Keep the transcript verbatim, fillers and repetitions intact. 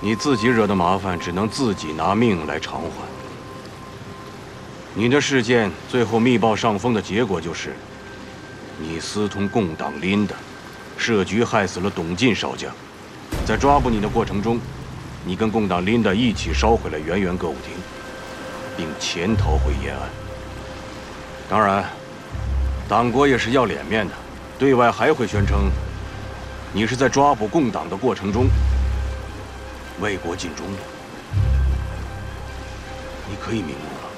你自己惹的麻烦，只能自己拿命来偿还。你的事件最后密报上峰的结果就是，你私通共党林的，设局害死了董进少将。在抓捕你的过程中，你跟共党林的一起烧毁了圆圆歌舞厅，并潜逃回延安。当然，党国也是要脸面的，对外还会宣称，你是在抓捕共党的过程中为国尽忠的。你可以瞑目了。